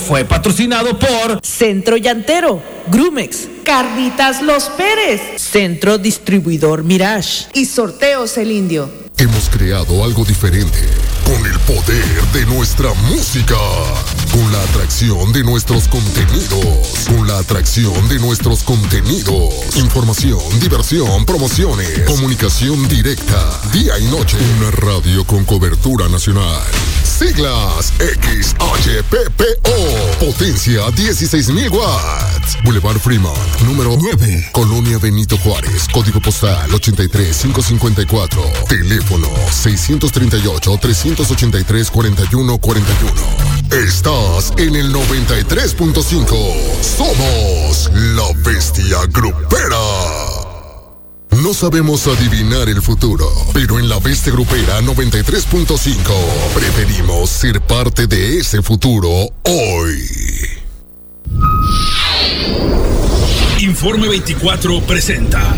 fue patrocinado por Centro Llantero, Grumex, Carnitas Los Pérez, Centro Distribuidor Mirage y Sorteos El Indio. Hemos creado algo diferente, con el poder de nuestra música, con la atracción de nuestros contenidos, información, diversión, promociones, comunicación directa, día y noche, una radio con cobertura nacional. Siglas XHPPO, potencia 16,000 watts. Boulevard Fremont, número 9, Colonia Benito Juárez, código postal 83554, teléfono 638-383-4141. Estás en el 93.5. Somos la Bestia Grupera. No sabemos adivinar el futuro, pero en la Bestia Grupera 93.5 preferimos ser parte de ese futuro hoy. Informe 24 presenta.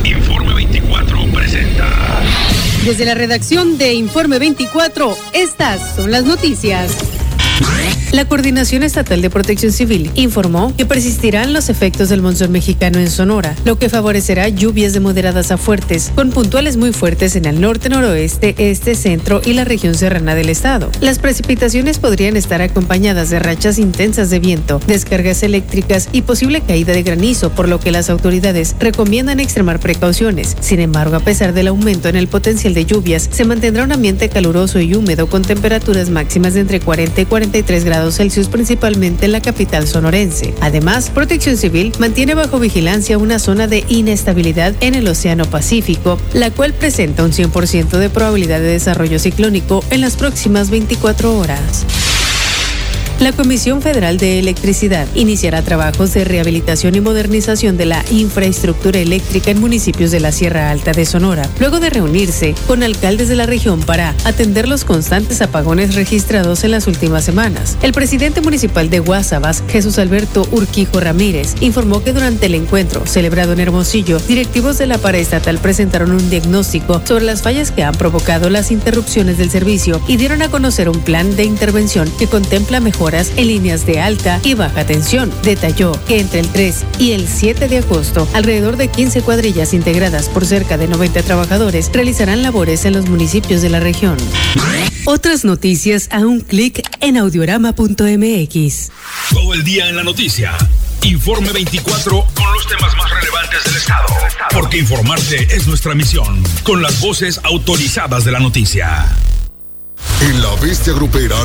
Desde la redacción de Informe 24, estas son las noticias. La Coordinación Estatal de Protección Civil informó que persistirán los efectos del monzón mexicano en Sonora, lo que favorecerá lluvias de moderadas a fuertes, con puntuales muy fuertes en el norte, noroeste, este, centro y la región serrana del estado. Las precipitaciones podrían estar acompañadas de rachas intensas de viento, descargas eléctricas y posible caída de granizo, por lo que las autoridades recomiendan extremar precauciones. Sin embargo, a pesar del aumento en el potencial de lluvias, se mantendrá un ambiente caluroso y húmedo con temperaturas máximas de entre 40 y 43 grados Celsius, principalmente en la capital sonorense. Además, Protección Civil mantiene bajo vigilancia una zona de inestabilidad en el Océano Pacífico, la cual presenta un 100% de probabilidad de desarrollo ciclónico en las próximas 24 horas. La Comisión Federal de Electricidad iniciará trabajos de rehabilitación y modernización de la infraestructura eléctrica en municipios de la Sierra Alta de Sonora, luego de reunirse con alcaldes de la región para atender los constantes apagones registrados en las últimas semanas. El presidente municipal de Guasabas, Jesús Alberto Urquijo Ramírez, informó que durante el encuentro celebrado en Hermosillo, directivos de la paraestatal presentaron un diagnóstico sobre las fallas que han provocado las interrupciones del servicio y dieron a conocer un plan de intervención que contempla mejoras en líneas de alta y baja tensión. Detalló que entre el 3 y el 7 de agosto, alrededor de 15 cuadrillas integradas por cerca de 90 trabajadores realizarán labores en los municipios de la región. Otras noticias a un clic en audiorama.mx. Todo el día en la noticia. Informe 24 con los temas más relevantes del estado. Porque informarte es nuestra misión. Con las voces autorizadas de la noticia. En la Bestia Grupera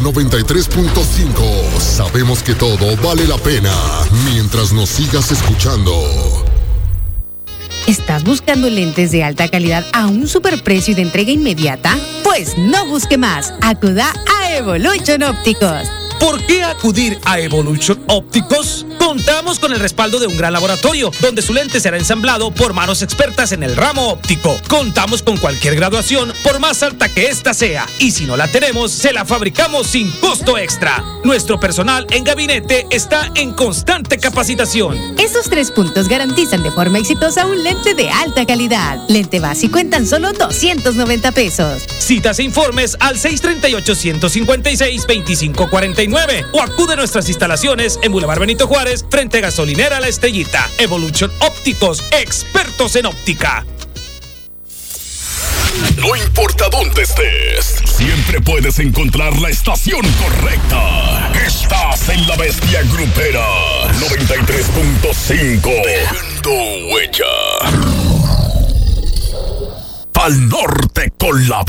93.5 sabemos que todo vale la pena mientras nos sigas escuchando. ¿Estás buscando lentes de alta calidad a un superprecio y de entrega inmediata? Pues no busque más. Acuda a Evolution Ópticos. ¿Por qué acudir a Evolution Ópticos? Contamos con el respaldo de un gran laboratorio, donde su lente será ensamblado por manos expertas en el ramo óptico. Contamos con cualquier graduación, por más alta que ésta sea, y si no la tenemos, se la fabricamos sin costo extra. Nuestro personal en gabinete está en constante capacitación. Esos 3 puntos garantizan de forma exitosa un lente de alta calidad. Lente básico en tan solo 290 pesos. Citas e informes al 638-156-2549 o acude a nuestras instalaciones en Boulevard Benito Juárez, frente a Gasolinera La Estrellita. Evolution Ópticos, expertos en óptica. No importa dónde estés, siempre puedes encontrar la estación correcta. Estás en la Bestia Grupera 93.5. Dejando huella. Pal norte con la